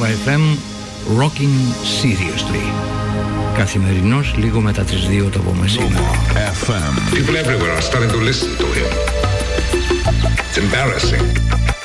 Nova FM, Rocking Seriously. Καθημερινός λίγο μετά τις 2 το απομεσίναρο. Nova FM. People everywhere are starting to listen to